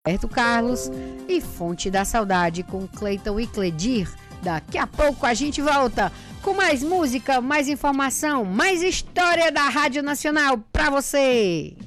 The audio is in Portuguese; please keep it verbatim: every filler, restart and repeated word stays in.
Roberto Carlos e Fonte da Saudade com Cleiton e Cledir. Daqui a pouco a gente volta com mais música, mais informação, mais história da Rádio Nacional pra você.